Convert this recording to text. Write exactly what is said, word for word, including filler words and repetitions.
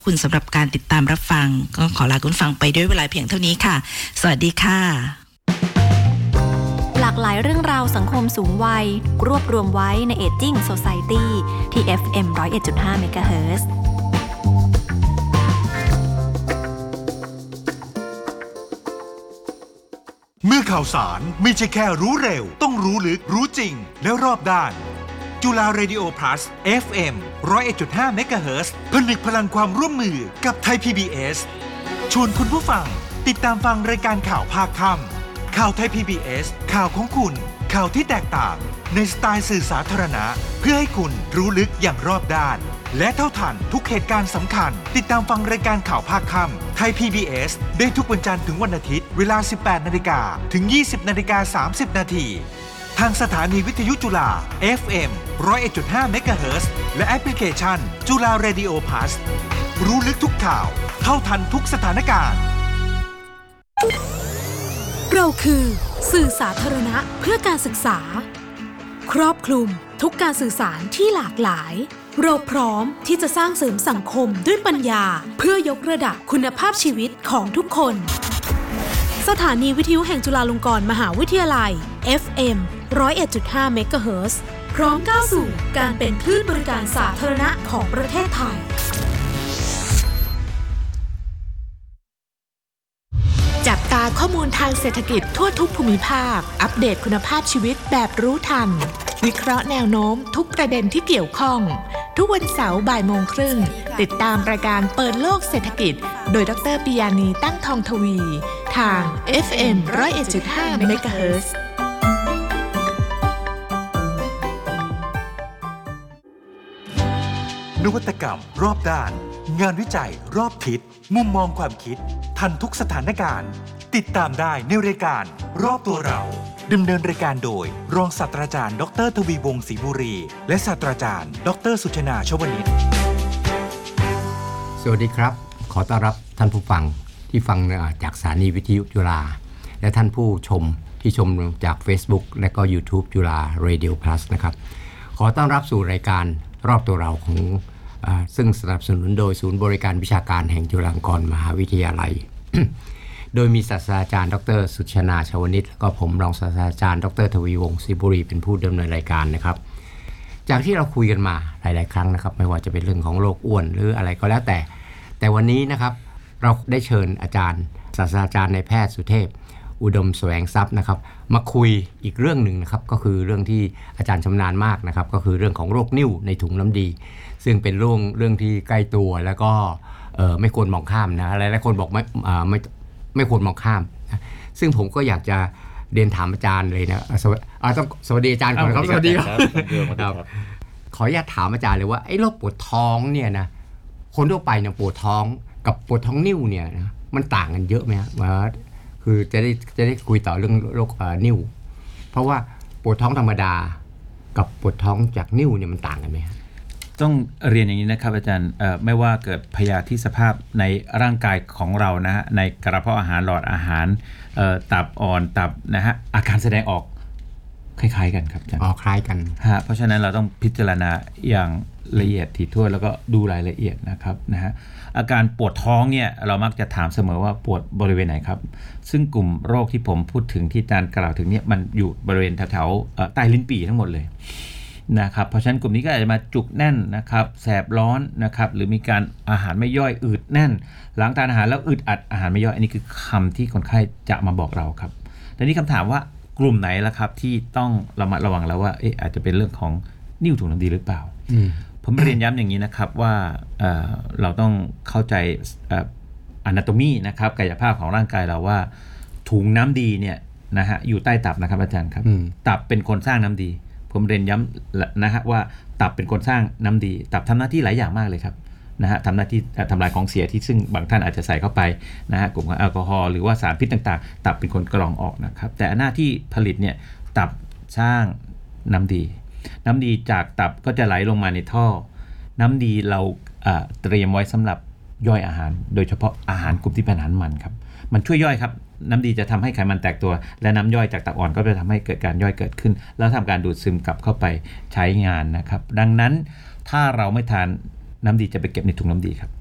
คุณสำหรับการติดตามรับฟังก็ขอลาคุณฟังไปด้วยเวลาเพียงเท่านี้ค่ะสวัสดีค่ะหลากหลายเรื่องราวสังคมสูงวัยรวบรวมไว้ใน Aging Society ที่ เอฟ เอ็ม หนึ่งร้อยเอ็ดจุดห้า เมกะเฮิรตซ์เมื่อข่าวสารไม่ใช่แค่รู้เร็วต้องรู้ลึกรู้จริงและรอบด้านจุฬาเรดิโอ plus เอฟ เอ็ม หนึ่งร้อยเอ็ดจุดห้า เมกะเฮิรตซ์ผนึกพลังความร่วมมือกับไทย พี บี เอส ชวนคุณผู้ฟังติดตามฟังรายการข่าวภาคค่ำข่าวไทย พี บี เอส ข่าวของคุณข่าวที่แตกต่างในสไตล์สื่อสาธารณะเพื่อให้คุณรู้ลึกอย่างรอบด้านและเท่าทันทุกเหตุการณ์สำคัญติดตามฟังรายการข่าวภาคค่ำไทย พี บี เอส ได้ทุกวันจันทร์ถึงวันอาทิตย์เวลา สิบแปดนาฬิกา ถึง ยี่สิบนาฬิกาสามสิบนาทีทางสถานีวิทยุจุฬา เอฟ เอ็ม หนึ่งร้อยเอ็ดจุดห้า เมกะเฮิรตซ์และแอปพลิเคชันจุฬาเรดิโอ plus รู้ลึกทุกข่าวเท่าทันทุกสถานการณ์เราคือสื่อสาธารณะเพื่อการศึกษาครอบคลุมทุกการสื่อสารที่หลากหลายเราพร้อมที่จะสร้างเสริมสังคมด้วยปัญญาเพื่อยกระดับคุณภาพชีวิตของทุกคนสถานีวิทยุแห่งจุฬาลงกรณ์มหาวิทยาลัย เอฟ เอ็ม หนึ่งร้อยเอ็ดจุดห้า เมกะเฮิรตซ์พร้อมก้าวสู่การเป็นคลื่นบริการสาธารณะของประเทศไทยจับตาข้อมูลทางเศรษฐกิจทั่วทุกภูมิภาคอัปเดตคุณภาพชีวิตแบบรู้ทันวิเคราะห์แนวโน้มทุกประเด็นที่เกี่ยวข้องทุกวันเสาร์บ่ายโมงครึ่งติดตามรายการเปิดโลกเศรษฐกิจโดยดร.ปิยานีตั้งทองทวีทาง เอฟ เอ็ม หนึ่งร้อยเอ็ดจุดห้า เมกะเฮิรตซ์นวัตกรรมรอบด้านงานวิจัยรอบทิศมุมมองความคิดทันทุกสถานการณ์ติดตามได้ในรายการรอบตัวเราดำเนินรายการโดยรองศาสตราจารย์ดร.ทวีวงศ์ศรีบุรีและศาสตราจารย์ดร.สุชนาชวนิชสวัสดีครับขอต้อนรับท่านผู้ฟังที่ฟังจากสถานีวิทยุจุฬาและท่านผู้ชมที่ชมจาก Facebook และก็ YouTube จุฬา Radio Plus นะครับขอต้อนรับสู่รายการรอบตัวเราของอ่าซึ่งสนับสนุนโดยศูนย์บริการวิชาการแห่งจุฬาลงกรณ์มหาวิทยาลัย โดยมีศาสตราจารย์ดร.สุชนาชวนิชและก็ผมรองศาสตราจารย์ดร.ทวีวงศ์ศรีบุรีเป็นผู้ดำเนินรายการนะครับจากที่เราคุยกันมาหลายๆครั้งนะครับไม่ว่าจะเป็นเรื่องของโรคอ้วนหรืออะไรก็แล้วแต่แต่วันนี้นะครับเราได้เชิญอาจารย์ศาสตราจารย์นายแพทย์สุเทพอุดมแสวงทรัพย์นะครับมาคุยอีกเรื่องหนึ่งนะครับก็คือเรื่องที่อาจารย์ชำนาญมากนะครับก็คือเรื่องของโรคนิ่วในถุงน้ำดีซึ่งเป็นเรื่องเรื่องที่ใกล้ตัวแล้วก็เอ่อไม่ควรมองข้ามนะหลายๆคนบอกไม่อ่าไม่ไม่ควรมองข้ามนะซึ่งผมก็อยากจะเรียนถามอาจารย์เลยนะสวัสดีต้องสวัสดีอาจารย์ก่อนครับสวัสดีครับขออนุญาตถามอาจารย์เลยว่าไอ้โรคปวดท้องเนี่ยนะคนทั่วไปเนี่ยปวดท้องกับปวดท้องนิ่วเนี่ยนะมันต่างกันเยอะไหมครับว่าคือจะได้จะได้คุยต่อเรื่องโรคนิ่วเพราะว่าปวดท้องธรรมดากับปวดท้องจากนิ่วเนี่ยมันต่างกันไหมครับต้องเรียนอย่างนี้นะครับอาจารย์ไม่ว่าเกิดพยาธิสภาพในร่างกายของเรานะฮะในกระเพาะอาหารหลอดอาหารตับอ่อนตับนะฮะอาการแสดงออกคล้ายๆกันครับอาจารย์อ๋อคล้ายกันฮะเพราะฉะนั้นเราต้องพิจารณาอย่างละเอียดถี่ถ้วนแล้วก็ดูรายละเอียดนะครับนะฮะอาการปวดท้องเนี่ยเรามักจะถามเสมอว่าปวดบริเวณไหนครับซึ่งกลุ่มโรคที่ผมพูดถึงที่อาจารย์กล่าวถึงเนี่ยมันอยู่บริเวณแถวๆใต้ลิ้นปี่ทั้งหมดเลยนะครับเพราะฉะนั้นกลุ่มนี้ก็อาจจะมาจุกแน่นนะครับแสบร้อนนะครับหรือมีการอาหารไม่ย่อยอืดแน่นหลังทานอาหารแล้วอึดอัดอาหารไม่ย่อยอันนี้คือคำที่คนไข้จะมาบอกเราครับแต่นี้คำถามว่ากลุ่มไหนล่ะครับที่ต้องระมัดระวังแล้วว่าเอ๊ะอาจจะเป็นเรื่องของนิ่วถุงน้ำดีหรือเปล่าผมเรียนย้ำอย่างนี้นะครับว่า เอ่อ เราต้องเข้าใจอนาโตมีนะครับกายภาพของร่างกายเราว่าถุงน้ำดีเนี่ยนะฮะอยู่ใต้ตับนะครับอาจารย์ครับตับเป็นคนสร้างน้ำดีผมเรียนย้ำนะฮะว่าตับเป็นคนสร้างน้ำดีตับทำหน้าที่หลายอย่างมากเลยครับนะฮะทำหน้าที่ทำลายของเสียที่ซึ่งบางท่านอาจจะใส่เข้าไปนะฮะกลุ่มของแอลกอฮอล์หรือว่าสารพิษต่างๆตับเป็นคนกรองออกนะครับแต่หน้าที่ผลิตเนี่ยตับสร้างน้ำดีน้ำดีจากตับก็จะไหลลงมาในท่อน้ำดีเราเตรียมไว้สำหรับย่อยอาหารโดยเฉพาะอาหารกลุ่มที่เป็นอาหารมันครับมันช่วยย่อยครับน้ำดีจะทำให้ไขมันแตกตัวและน้ำย่อยจากตับอ่อนก็จะทำให้เกิดการย่อยเกิดขึ้นแล้วทำการดูดซึมกลับเข้าไปใช้งานนะครับดังนั้นถ้าเราไม่ทานน้ำดีจะไปเก็บในถุงน้ำดีครับ